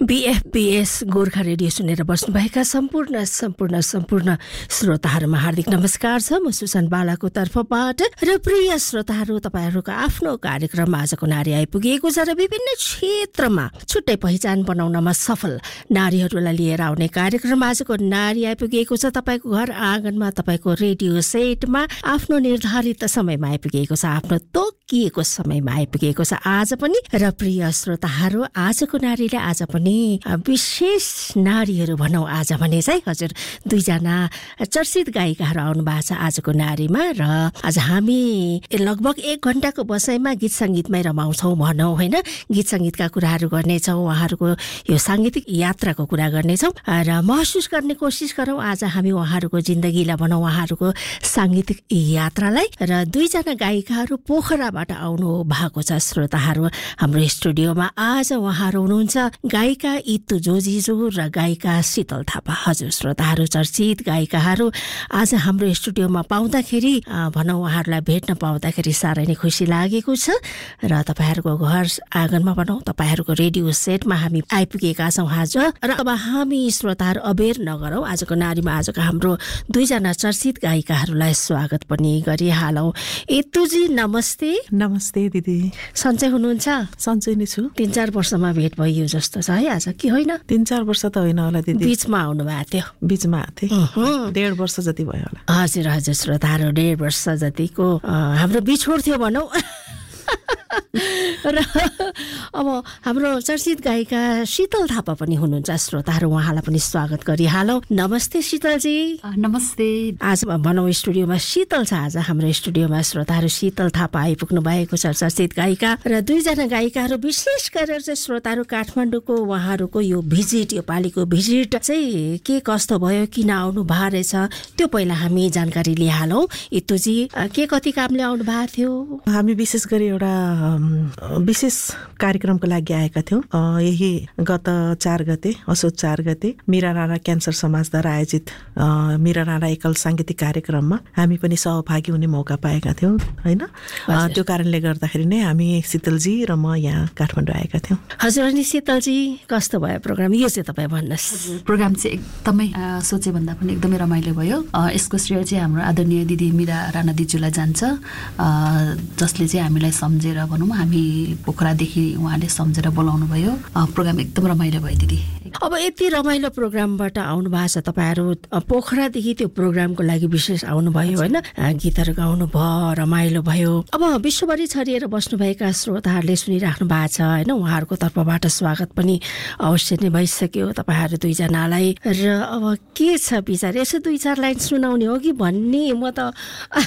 बीएफबीएस Gorkha radio सुनेर बस्नुभएका सम्पूर्ण श्रोताहरूमा हार्दिक नमस्कार छ। म सुसन बालाको तर्फबाट र प्रिय श्रोताहरू, तपाईहरूको आफ्नो कार्यक्रम आजको नारी आइपुगेको छ र विभिन्न क्षेत्रमा छुट्टै पहिचान बनाउनमा सफल नारीहरूलाई लिएर आउने कार्यक्रम आजको नारी आइपुगेको छ। तपाईको घर आँगनमा, तपाईको रेडियो सेटमा आफ्नो निर्धारित समयमा आइपुगेको छ, आफ्नो तोकिएको समयमा आइपुगेको छ आज पनि। र प्रिय श्रोताहरू, आजको नारीले आज पनि विशेष नारीहरू भनौँ आज भने चाहिँ हजुर दुईजना चर्चित गायिकाहरू आउनु भएको छ आजको नारीमा। र आज हामी लगभग 1 घण्टाको बसाइमा गीत सङ्गीतमै रमाउँछौँ भनौँ होइन। गीत सङ्गीतका कुराहरू गर्नेछौँ, उहाँहरूको यो साङ्गीतिक यात्राको कुरा गर्नेछौँ र महसुस गर्ने कोसिस गरौँ आज हामी उहाँहरूको जिन्दगीलाई भनौँ, उहाँहरूको साङ्गीतिक यात्रालाई। र दुईजना गायिकाहरू पोखराबाट आउनु भएको छ श्रोताहरू हाम्रो स्टुडियोमा। आज उहाँहरू हुनुहुन्छ गायिका इतु जोजिजो र गायिका शीतल थापा। हजुर श्रोताहरू, चर्चित गायिकाहरू आज हाम्रो स्टुडियोमा पाउँदाखेरि भनौँ उहाँहरूलाई भेट्न पाउँदाखेरि साह्रै नै खुसी लागेको छ। र तपाईँहरूको घर आँगनमा भनौँ, तपाईँहरूको रेडियो सेटमा हामी आइपुगेका छौँ आज। र अब हामी श्रोताहरू अबेर नगरौँ, आजको नारीमा आजको हाम्रो दुईजना चर्चित गायिकाहरूलाई स्वागत पनि गरिहालौँ। इतुजी नमस्ते। नमस्ते दिदी, सन्चै हुनुहुन्छ? सन्चै नै छु। 3-4 वर्षमा भेट भयो जस्तो छ है आज, कि होइन? 3-4 वर्ष त होइन होला दिदी, बीचमा आउनु भएको थियो। बीचमा आएको थिएँ, 1.5 वर्ष जति भयो होला। हजुर हजुर श्रोताहरू, 1.5 वर्ष जतिको हाम्रो बिछोड थियो भनौँ। र अब हाम्रो चर्चित गायिका शीतल थापा पनि हुनुहुन्छ श्रोताहरू, उहाँलाई पनि स्वागत गरिहालौँ। नमस्ते शीतलजी। नमस्ते। आज भनौँ स्टुडियोमा शीतल छ, आज हाम्रो स्टुडियोमा श्रोताहरू शीतल थापा आइपुग्नु भएको छ, चर्चित गायिका। र दुईजना गायिकाहरू विशेष गरेर चाहिँ श्रोताहरू काठमाडौँको उहाँहरूको यो भिजिट, यो पालिको भिजिट चाहिँ के कस्तो भयो, किन आउनु भएको रहेछ, त्यो पहिला हामी जानकारी लिइहालौँ। इतुजी, के कति कामले आउनु भएको थियो? हामी विशेष गरी एउटा विशेष कार्यक्रमको लागि आएका थियौँ। यही गत 4 गते, असोज 4 गते मीरा राणा क्यान्सर समाजद्वारा आयोजित मीरा राणा एकल साङ्गीतिक कार्यक्रममा हामी पनि सहभागी हुने मौका पाएका थियौँ होइन। त्यो कारणले गर्दाखेरि नै हामी शीतलजी र म यहाँ काठमाडौँ आएका थियौँ। हजुर, अनि शीतलजी कस्तो भयो प्रोग्राम? यो चाहिँ तपाईँ भन्नुहोस्। प्रोग्राम चाहिँ एकदमै सोचे भन्दा पनि एकदमै रमाइलो भयो। यसको श्रेय चाहिँ हाम्रो आदरणीय दिदी मीरा राणा दिजूलाई जान्छ, जसले चाहिँ हामीलाई सम्झेर भनौँ, हामी पोखरादेखि उहाँले सम्झेर बोलाउनु भयो। प्रोग्राम एकदम रमाइलो भयो दिदी। अब यति रमाइलो प्रोग्रामबाट आउनु भएको छ, तपाईँहरू पोखरादेखि त्यो प्रोग्रामको लागि विशेष आउनुभयो होइन, गीतहरू गाउनु भयो, रमाइलो भयो। अब विश्वभरि छरिएर बस्नुभएका श्रोताहरूले सुनिराख्नु भएको छ होइन, उहाँहरूको तर्फबाट स्वागत पनि अवश्य नै भइसक्यो तपाईँहरू दुईजनालाई। र अब के छ विचार, यसो 2-4 लाइन सुनाउने हो कि भन्ने, म त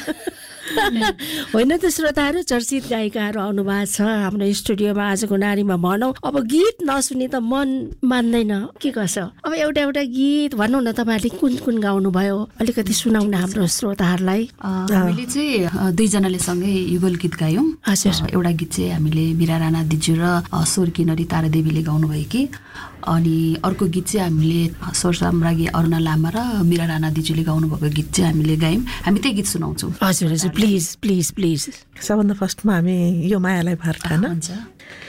होइन त श्रोताहरू, चर्चित गायिकाहरू आउनु भएको छ हाम्रो स्टुडियोमा आजको नारीमा भनौँ। अब गीत नसुने त मन मान्दैन, के गर्छ? अब एउटा गीत भनौँ न, तपाईँहरूले कुन गाउनु भयो, अलिकति सुनाउन हाम्रो श्रोताहरूलाई। हामीले चाहिँ दुईजनाले सँगै युगल गीत गायौँ। हजुर, एउटा गीत चाहिँ हामीले मीरा राणा दिजू र स्वर्गीय नरी तारादेवीले गाउनुभएकी, अनि अर्को गीत चाहिँ हामीले स्वर साम्राज्ञी अरुणा लामा र मीरा राणा दिजूले गाउनुभएको गीत चाहिँ हामीले गायौँ। हामी त्यही गीत सुनाउँछौँ। हजुर हजुर, प्लिज प्लिज प्लिज। सबभन्दा फर्स्टमा हामी यो मायालाई भर खान। हुन्छ।